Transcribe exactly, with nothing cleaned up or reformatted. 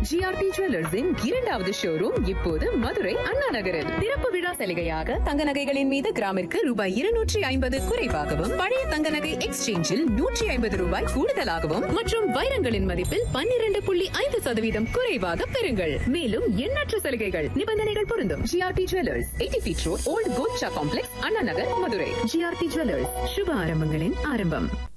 GRT ஜுவல்லர்ஸின் இரண்டாவது showroom இப்போது மதுரை அண்ணா நகரில். திறப்பு விழா சலுகையாக தங்க நகைகளின் மீது கிராமிற்கு ரூபாய் இருநூற்றி ஐம்பது குறைவாகவும், பழைய தங்க நகை எக்ஸ்சேஞ்சில் நூற்றி ஐம்பது ரூபாய் கூடுதலாகவும் மற்றும் வைரங்களின் மதிப்பில் பன்னிரண்டு புள்ளி ஐந்து சதவீதம் குறைவாக பெறுங்கள். மேலும் எண்ணற்ற சலுகைகள், நிபந்தனைகள் பொருந்தும். GRT jewellers, eighty feet road, volt gold complex, Anna Nagar, Madurai. GRT jewellers, சுப ஆரம்பங்களின் ஆரம்பம்.